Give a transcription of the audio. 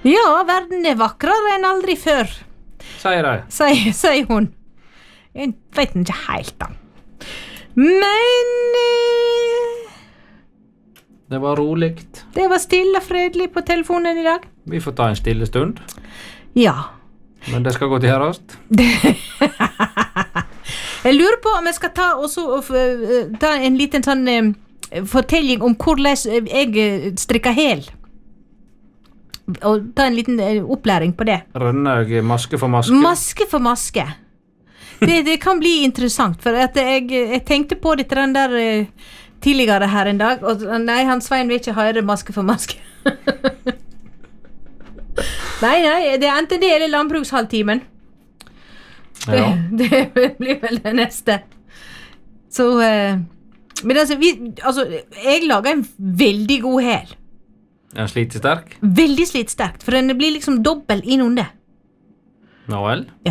Ja, verden vakrere enn aldri før, Sier de. sier hun. Jeg vet ikke helt da. Men Det var roligt. det var stille og fredelig på telefonen i dag. Vi får ta en stille stund, Ja. men det skal gå til gjørast. Jeg lurer på om jeg skal ta en liten sånn fortelling om hvordan jeg strikker hel. Og ta en liten opplæring på det. Rønnaug maske for maske. Maske for maske. Det kan bli interessant, for at jeg tenkte på dette den der tidligere her en dag, og nei, han Svein vil ikke høre maske for maske. Nei, det er enten det eller landbrukshalvtimen. Ja. Det blir vel det neste. Så, men altså, jeg lager en veldig god hel. En slitesterk. Veldig slitsterkt, for den blir liksom dobbelt innunder. Nå vel.